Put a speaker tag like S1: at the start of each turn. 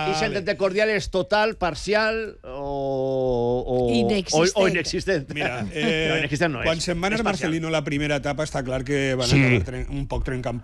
S1: I l'entente cordial és total, parcial o inexistent.
S2: Mira,
S1: no, inexistent no
S2: quan
S1: és.
S2: se'n va anar Marcelino la primera etapa, està clar que van acabar un poc trencant